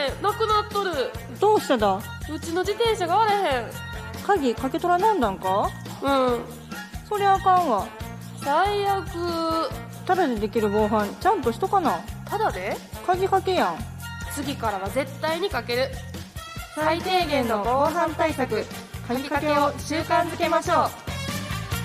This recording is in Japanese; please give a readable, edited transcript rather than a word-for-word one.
ん、なくなっとる。 どうしてだ？ うちの自転車があれへん。 鍵かけとらなんだんか？ うん。 そりゃあかんわ。 最悪。 ただでできる防犯ちゃんとしとかな。 ただで？ 鍵かけやん。 次からは絶対にかける。 最低限の防犯対策、鍵かけを習慣づけましょう。